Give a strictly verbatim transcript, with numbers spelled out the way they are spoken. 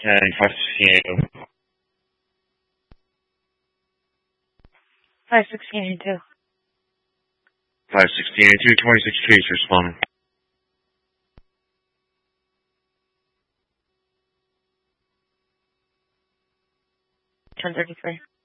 And five sixteen eighty-two. five sixteen eighty-two. five sixteen eighty-two, twenty-six Chase responding. ten thirty-three.